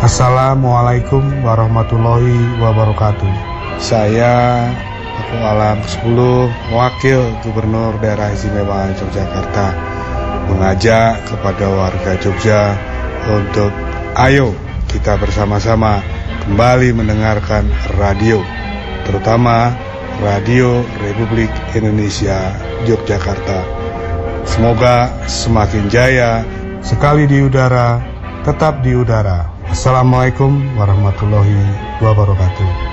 Assalamualaikum warahmatullahi wabarakatuh. Saya Aku Alam 10, Wakil Gubernur Daerah Istimewa Yogyakarta, mengajak kepada warga Jogja untuk ayo kita bersama-sama kembali mendengarkan radio, terutama Radio Republik Indonesia Yogyakarta. Semoga semakin jaya, sekali di udara, tetap di udara. Assalamualaikum warahmatullahi wabarakatuh.